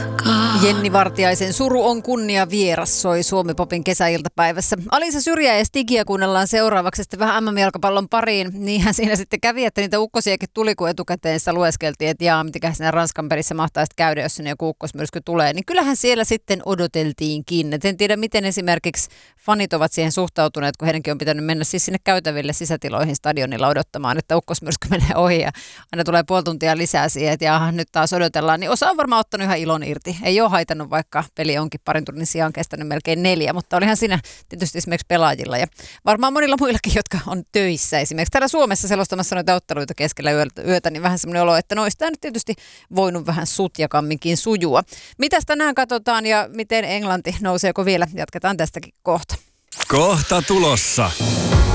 Jenni Vartiaisen Suru on kunnia vieras soi Suomi-popin kesäiltapäivässä. Alisa Syrjä ja Stigia kuunnellaan seuraavaksi sitten vähän MM-jalkapallon pariin. Niinhän siinä sitten kävi, että niitä ukkosiakin tuli, kun etukäteen sitä lueskeltiin, että jaa, mitenköhän siinä Ranskan pelissä mahtaisi käydä, jos sinne joku ukkosmyrsky tulee. Niin kyllähän siellä sitten odoteltiinkin. Et en tiedä, miten esimerkiksi fanit ovat siihen suhtautuneet, kun heidänkin on pitänyt mennä siis sinne käytäville sisätiloihin stadionilla odottamaan, että ukkosmyrsky menee ohi ja aina tulee puoli tuntia lisää siihen, että jaha, nyt taas odotellaan. Niin osa on varmaan ottanut ihan ilon irti. Ei ole haitannut, vaikka peli onkin parin tunnin sijaan kestänyt melkein 4, mutta olihan siinä tietysti esimerkiksi pelaajilla ja varmaan monilla muillakin, jotka on töissä. Esimerkiksi täällä Suomessa selostamassa noita otteluita keskellä yötä, niin vähän semmoinen olo, että noista on nyt tietysti voinut vähän sutjakamminkin sujua. Mitäs tänään katsotaan ja miten Englanti nouseeko vielä? Jatketaan tästäkin kohta. Kohta tulossa.